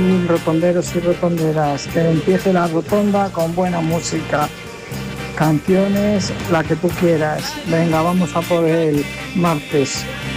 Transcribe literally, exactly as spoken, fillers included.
y rotonderos y rotonderas. Que empiece la rotonda con buena música. Canciones, la que tú quieras. Venga, vamos a por el martes.